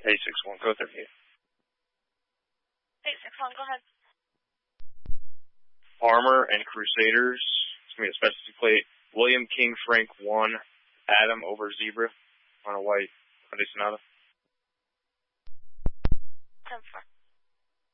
861, go 38. 861, go ahead. Armor and Crusaders. It's going to be a specialty plate. William King Frank 1, Adam over Zebra on a white Hyundai Sonata. 10-4.